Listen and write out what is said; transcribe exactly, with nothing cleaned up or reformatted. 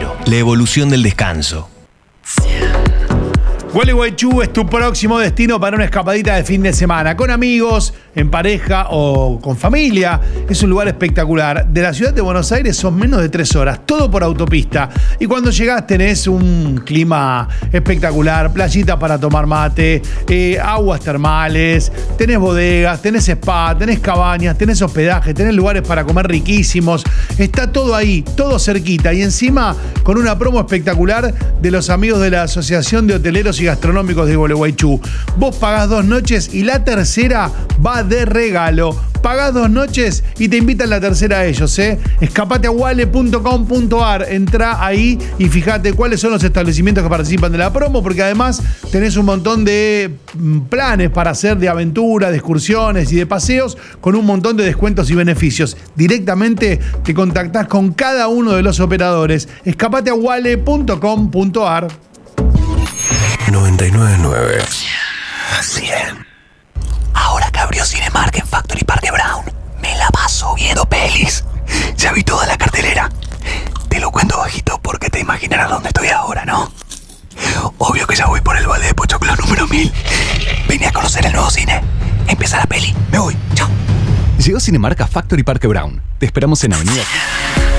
Hotelero, la evolución del descanso. Gualeguaychú es tu próximo destino para una escapadita de fin de semana, con amigos, en pareja o con familia. Es un lugar espectacular. De la ciudad de Buenos Aires son menos de tres horas, todo por autopista. Y cuando llegás tenés un clima espectacular, playitas para tomar mate, eh, aguas termales, tenés bodegas, tenés spa, tenés cabañas, tenés hospedaje, tenés lugares para comer riquísimos. Está todo ahí, todo cerquita. Y encima con una promo espectacular de los amigos de la Asociación de Hoteleros y Gastronómicos de Gualeguaychú. Vos pagás dos noches y la tercera va de regalo. Pagás dos noches y te invitan la tercera a ellos, ¿eh? Escapate a wale punto com punto ar. Entrá ahí y fíjate cuáles son los establecimientos que participan de la promo, porque además tenés un montón de planes para hacer de aventura, de excursiones y de paseos con un montón de descuentos y beneficios. Directamente te contactás con cada uno de los operadores. Escapate a wale punto com punto ar. noventa y nueve punto nueve. cien. Ahora que abrió Cinemark en Factory Parque Brown, me la paso viendo pelis. Ya vi toda la cartelera. Te lo cuento bajito porque te imaginarás dónde estoy ahora, ¿no? Obvio que ya voy por el balde de Pochoclo número mil. Vine a conocer el nuevo cine. Empieza la peli. Me voy. Chao. Llegó Cinemark a Factory Parque Brown. Te esperamos en Avenida